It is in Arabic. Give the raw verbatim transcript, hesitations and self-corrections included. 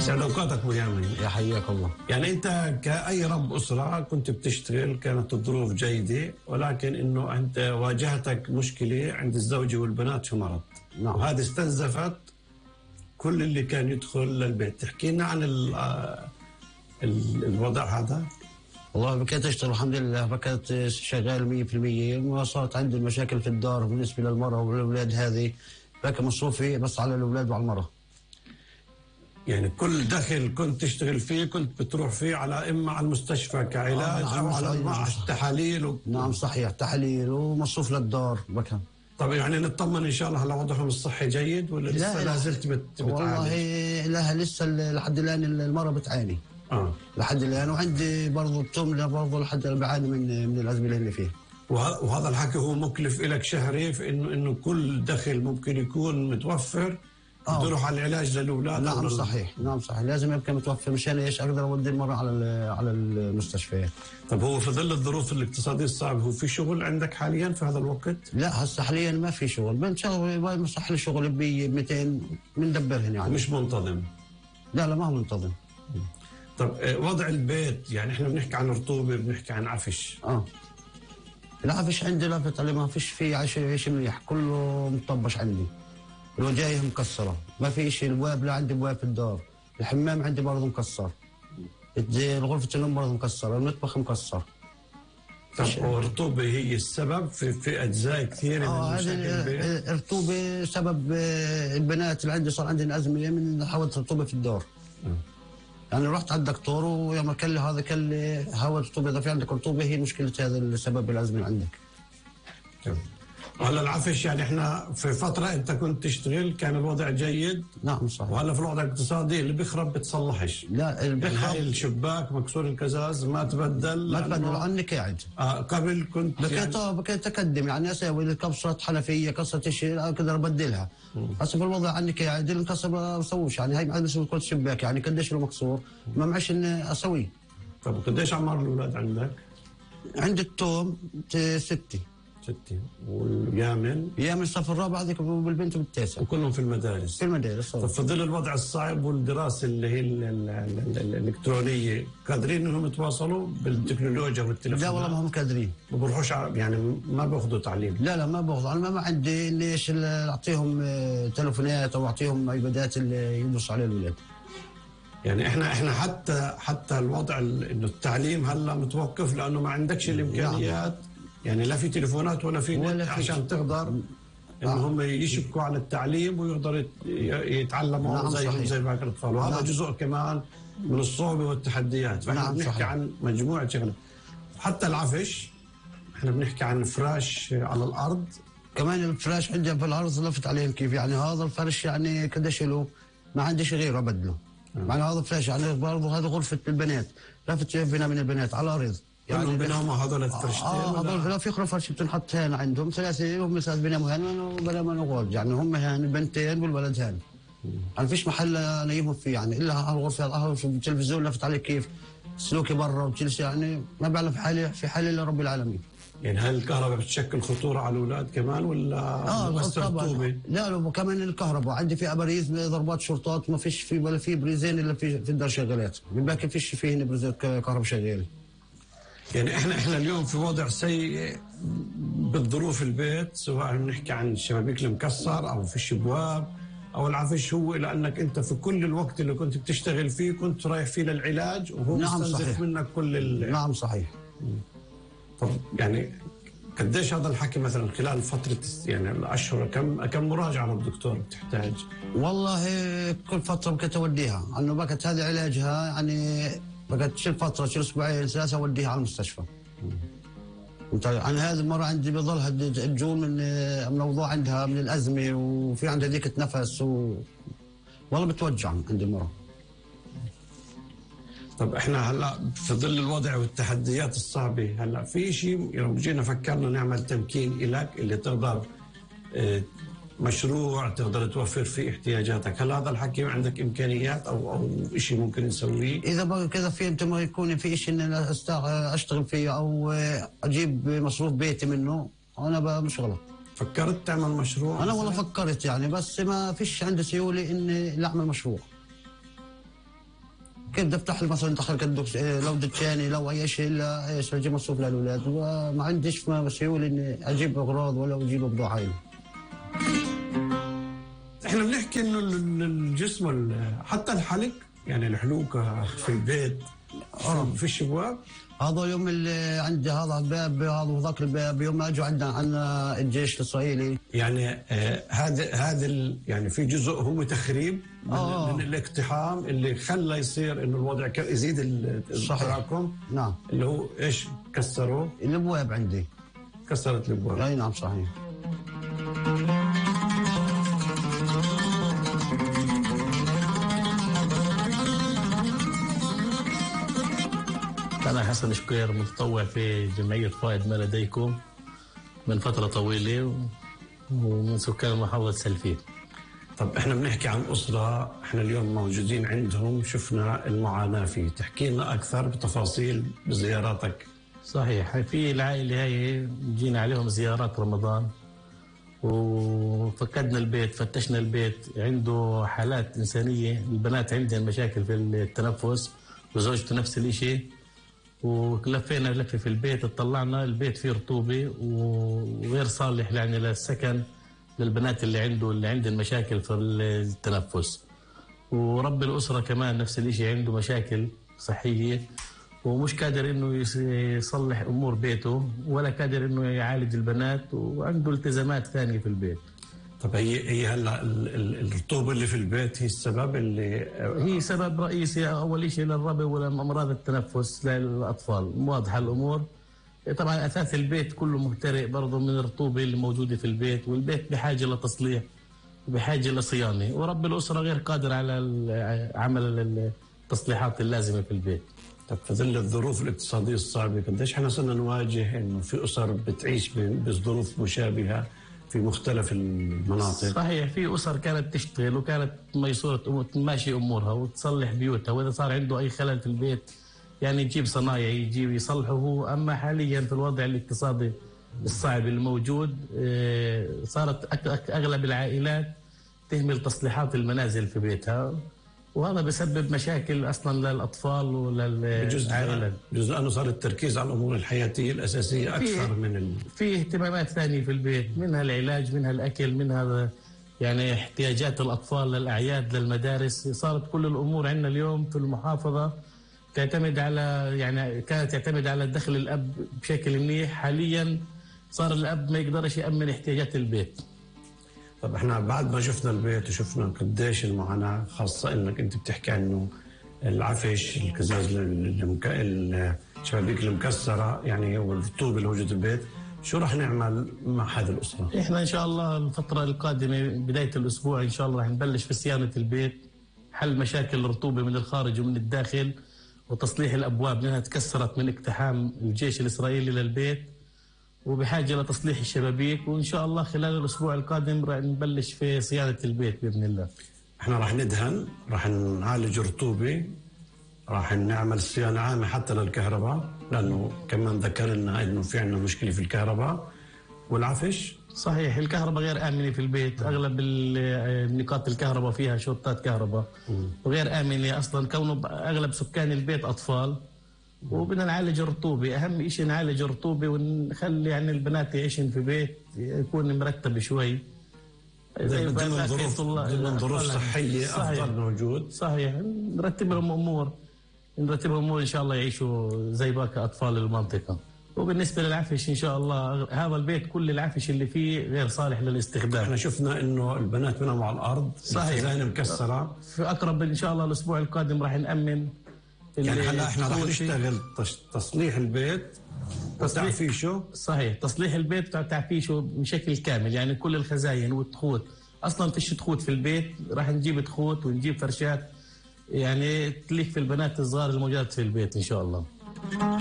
يسعد اوقاتك ابو يامن. يا حياك الله. يعني انت كاي رب اسره كنت بتشتغل، كانت الظروف جيده، ولكن انه انت واجهتك مشكله عند الزوجه والبنات في مرض. نعم. وهذه استنزفت كل اللي كان يدخل للبيت. تحكي لنا عن ال ال الوضع هذا. والله بكيت اشتغل الحمد لله، بكيت شغال مية بالمية. ما صارت عندي المشاكل في الدار بالنسبه للمراه والاولاد، هذه بكى مصروفي بس على الاولاد وعلى المراه. يعني كل دخل كنت تشتغل فيه كنت بتروح فيه على اما على المستشفى كعلاج آه او على معهد تحاليل و... نعم صحيح، تحاليل ومصروف للدار بكى. طب يعني نطمن ان شاء الله على وضعهم الصحي جيد ولا لسه لا زلت بت... بتعاني؟ والله لها لسه لحد الان المراه بتعاني. اه لحد الان، وعندي برضه التملة برضه لحد الان بعاني من من الازمه اللي فيه. وهذا الحكي هو مكلف لك شهري، في انه انه كل دخل ممكن يكون متوفر تروح على العلاج للاولاد. نعم صحيح، نعم صحيح، لازم يبقى متوفر مشان ايش اقدر اودي المراه على على المستشفيات. طب هو في ظل الظروف الاقتصاديه الصعبه هو في شغل عندك حاليا في هذا الوقت؟ لا هسه حاليا ما في شغل، بنشغل مصح لي شغل ب مئتين بندبرهن يعني. مش منتظم؟ لا لا ما هو منتظم. طب وضع البيت، يعني احنا بنحكي عن رطوبه، بنحكي عن عفش. اه العفش عندي لافت عليه، ما فيش فيه عيش عيش مليح، كله مطبش عندي. الوجايه مكسره، ما في شيء. البواب لا عندي بواب في الدار، الحمام عندي برضه مكسر، غرفه النوم برضه مكسره، المطبخ مكسر. طب الرطوبه هي السبب في في اجزاء كثيره آه من مشاكل البيت؟ الرطوبه سبب. البنات اللي عندي صار عندنا ازمه من حوادث رطوبه في الدار. م. يعني رحت على الدكتور ويوم كان لي هذا كان لي هواء رطوبه، اذا في عندك رطوبه هي مشكله، هذا السبب الازمه اللي عندك. طيب. وهلا العفش، يعني احنا في فتره انت كنت تشتغل كان الوضع جيد. نعم صحيح. وهلا في الوضع الاقتصادي اللي بيخرب بتصلحش. لا اللي بيخرب يعني الشباك مكسور الكزاز ما تبدل، ما تبدل عني قاعد. آه قبل كنت بكيت يعني بكيت اتقدم، يعني اسوي كسرت حنفيه، كسرت شيء اقدر ابدلها. هسه بالوضع عني قاعد المكسر ما بسويش، يعني هاي معلش كل شباك يعني قديش له مكسور ما معيش اني اسويه. طب قديش اعمار الاولاد عندك؟ عندي التوم ستة. ستة. واليامن؟ يامن الصف الرابع هذيك، والبنت بالتاسع. وكلهم في المدارس؟ في المدارس. طب في ظل الوضع الصعب والدراسة اللي هي ال ال ال ال الإلكترونية، قادرين إنهم يتواصلوا بالتكنولوجيا والتليفون؟ لا والله ما هم قادرين. ما بروحوش يعني ما بياخذوا تعليم؟ لا لا ما باخذوا، انا ما عندي ليش اعطيهم تليفونات او اعطيهم ايبادات اللي يدرسوا عليها الاولاد. يعني احنا احنا حتى حتى الوضع انه التعليم هلا متوقف لانه ما عندكش الامكانيات. نعم. يعني لا في تليفونات ولا في ولا نت عشان تقدر انه آه. هم يشبكوا على التعليم ويقدروا يتعلموا. نعم زيهم زي باقي الاطفال. وهذا نعم. جزء كمان من الصعوبه والتحديات. فاحنا نعم بنحكي صحيح. عن مجموعه شغلات. حتى العفش احنا بنحكي عن فراش على الارض. كمان الفراش عندي في الارض لفت عليهم كيف، يعني هذا الفرش يعني قديش له ما عنديش غيره ابدله. يعني هذا فراش يعني برضه هذه غرفه البنات، لفت فينا من البنات على الارض. يعني بيناموا هذول الفرشتين؟ اه هذول في غرفه بتنحط هنا عندهم ثلاثه، هم ثلاث بيناموا هنا وبناموا غرز، يعني هم هان بنتين والولد هان. يعني فيش محل انيمهم فيه يعني الا هالغرفه. القهوه في التلفزيون لفت عليه كيف سلوكي برا وجلسي، يعني ما بعرف في حالي في حالي الا رب العالمين. يعني هل الكهرباء بتشكل خطوره على الاولاد كمان ولا اه طبعا؟ لا لا كمان الكهرباء عندي في اباريز ضربات شرطات، ما فيش في ولا في بريزين الا في في الدار شغالات، بالباقي فيش فيه هنا بريزات كهرباء شغاله. يعني احنا احنا اليوم في وضع سيء بالظروف البيت، سواء بنحكي عن الشبابيك المكسر او فيش ابواب او العفش، هو لانك انت في كل الوقت اللي كنت بتشتغل فيه كنت رايح فيه للعلاج وهو نعم مستنزف صحيح. منك كل ال... نعم صحيح. طب يعني قديش هذا الحكي مثلا خلال فتره يعني الاشهر، كم كم مراجعه للدكتور بتحتاج؟ والله كل فتره بكت اوديها، انه بكت هذه علاجها يعني بقت شيل فتره شيل اسبوعين ثلاثه اوديها على المستشفى. انا هذه المره عندي بظلها تجون من الموضوع عندها من الازمه، وفي عندها ضيقه نفس و والله بتوجع عند المراه. طب احنا هلا في ظل الوضع والتحديات الصعبه، هلا في شيء لو جينا فكرنا نعمل تمكين لك اللي تقدر اه مشروع تقدر توفر فيه احتياجاتك، هل هذا الحكي عندك امكانيات او او شيء ممكن نسويه؟ اذا بقى كذا في انت ما يكون في شيء ان انا اشتغل فيه او اجيب مصروف بيتي منه، انا بقى مش غلط. فكرت تعمل مشروع؟ انا والله فكرت يعني، بس ما فيش عندي سيوله اني لا اعمل مشروع. كيف بدي افتح مثلا دخل كدك لو دكاني لو اي شيء الا ايش اجيب مصروف للاولاد، وما عنديش ما سيوله اني اجيب اغراض ولا اجيب بضاعه. احنا بنحكي انه الجسم حتى الحلق يعني الحلوقه في البيت اه في الشباب. هذا يوم اللي عندي هذا الباب هذا وذاك الباب يوم ما اجوا عندنا عنا الجيش الاسرائيلي يعني آه هذا هذا يعني في جزء هو تخريب من, آه. من الاقتحام اللي خلى يصير انه الوضع يزيد التراكم. نعم. اللي هو ايش كسروا؟ الابواب عندي كسرت الابواب. اي نعم صحيح. أنا حسن شكير متطوع في جمعية فائد ما لديكم من فترة طويلة ومن سكان محافظة سلفية. طب احنا بنحكي عن أسرة احنا اليوم موجودين عندهم شفنا المعاناة فيه، تحكي لنا أكثر بتفاصيل بزياراتك. صحيح، في العائلة هاي جينا عليهم زيارات رمضان وفكدنا البيت، فتشنا البيت، عنده حالات إنسانية، البنات عندهم مشاكل في التنفس وزوجته نفس الشيء، ولفينا لفه في البيت، اطلعنا البيت فيه رطوبه وغير صالح يعني للسكن للبنات اللي عنده اللي عندهم مشاكل في التنفس، ورب الاسره كمان نفس الشيء عنده مشاكل صحيه ومش قادر انه يصلح امور بيته ولا قادر انه يعالج البنات وعنده التزامات ثانيه في البيت. طب هي هي هلا الرطوبه اللي في البيت هي السبب اللي هي سبب رئيسي اول شيء للربو ولامراض التنفس للاطفال، واضحه الامور. طبعا اثاث البيت كله مهترئ برضه من الرطوبه اللي موجوده في البيت، والبيت بحاجه لتصليح وبحاجه لصيانه، ورب الاسره غير قادر على عمل التصليحات اللازمه في البيت. طب في ظل الظروف الاقتصاديه الصعبه قديش احنا صرنا نواجه انه في اسر بتعيش بظروف مشابهه في مختلف المناطق؟ صحيح، في أسر كانت تشتغل وكانت ميسورة ماشي أمورها وتصلح بيوتها، وإذا صار عنده أي خلل في البيت يعني يجيب صنايعي يجيب يصلحه هو. أما حاليا في الوضع الاقتصادي الصعب الموجود صارت أغلب العائلات تهمل تصليحات المنازل في بيتها، وهذا بسبب مشاكل اصلا للاطفال وللعائلات. بجزء لانه صار التركيز على الامور الحياتيه الاساسيه اكثر من ال... في اهتمامات ثانيه في البيت، منها العلاج، منها الاكل، منها يعني احتياجات الاطفال للاعياد للمدارس. صارت كل الامور عندنا اليوم في المحافظه تعتمد على يعني كانت تعتمد على دخل الاب بشكل منيح، حاليا صار الاب ما يقدرش يامن احتياجات البيت. طب احنا بعد ما شفنا البيت وشفنا قديش المعاناه، خاصه انك انت بتحكي عنه العفش، القزاز، المك... الشبابيك المكسره يعني والرطوبه اللي موجوده بالبيت، شو راح نعمل مع هذه الاسره؟ احنا ان شاء الله الفتره القادمه بدايه الاسبوع ان شاء الله راح نبلش في صيانه البيت، حل مشاكل الرطوبه من الخارج ومن الداخل، وتصليح الابواب لانها تكسرت من اقتحام الجيش الاسرائيلي للبيت، وبحاجه لتصليح الشبابيك، وان شاء الله خلال الاسبوع القادم راح نبلش في صيانه البيت باذن الله. احنا راح ندهن، راح نعالج رطوبه، راح نعمل صيانه عامه حتى للكهرباء، لانه كمان ذكر لنا انه في عندنا مشكله في الكهرباء والعفش. صحيح، الكهرباء غير امنه في البيت، اغلب نقاط الكهرباء فيها شوطات كهرباء وغير امنه اصلا، كونه اغلب سكان البيت اطفال، وبدنا نعالج الرطوبه، اهم شيء نعالج الرطوبه ونخلي يعني البنات يعيشن في بيت يكون مرتب شوي زي ضمن ظروف ضمن ظروف صحيه افضل موجود. صحيح، نرتب لهم امور نرتب لهم امور ان شاء الله يعيشوا زي باقي اطفال المنطقه. وبالنسبه للعفش ان شاء الله هذا البيت كل العفش اللي فيه غير صالح للاستخدام. احنا شفنا انه البنات منهم على الارض، الخزانه مكسره. في اقرب ان شاء الله الاسبوع القادم راح نامن يعني هلا احنا راح نشتغل تصليح البيت وتعفيشه. صحيح، تصليح البيت وتعفيشه بشكل كامل، يعني كل الخزاين والتخوت، اصلا فيش تخوت في البيت، راح نجيب تخوت ونجيب فرشات يعني تليق في البنات الصغار الموجودات في البيت ان شاء الله.